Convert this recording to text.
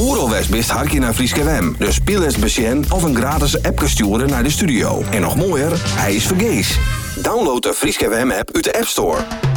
Oerol West best harkje naar Frieske Wem. Dus speel eens besjen of een gratis app sturen naar de studio. En nog mooier, hij is vergees. Download de Frieske Wem app uit de App Store.